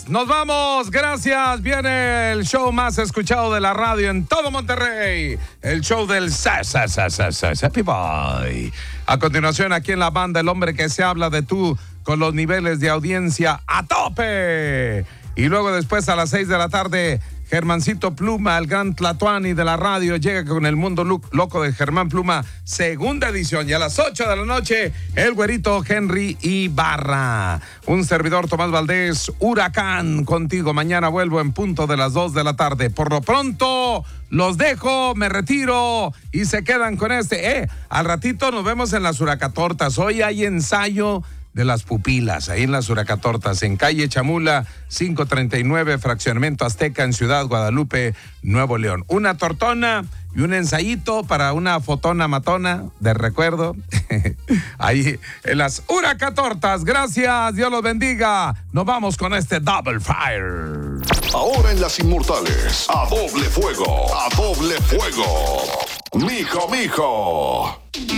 nos vamos, gracias. Viene el show más escuchado de la radio en todo Monterrey, el show del Happy Boy. A continuación, aquí en la banda, el hombre que se habla de tú, con los niveles de audiencia a tope. Y luego después a las 6 de la tarde, Germancito Pluma, el gran Tlatuani de la radio, llega con el mundo loco de Germán Pluma, segunda edición. Y a las 8 de la noche, el güerito Henry Ibarra. Un servidor, Tomás Valdés, Huracán, contigo. Mañana vuelvo en punto de las 2 de la tarde. Por lo pronto, los dejo, me retiro y se quedan con este. Al ratito nos vemos en las Huracatortas. Hoy hay ensayo de las pupilas, ahí en las Huracatortas, en calle Chamula, 539, Fraccionamiento Azteca, en Ciudad Guadalupe, Nuevo León. Una tortona y un ensayito para una fotona matona de recuerdo, ahí en las Huracatortas. Gracias, Dios los bendiga. Nos vamos con este Double Fire. Ahora en Las Inmortales, a doble fuego, a doble fuego. Mijo, mijo.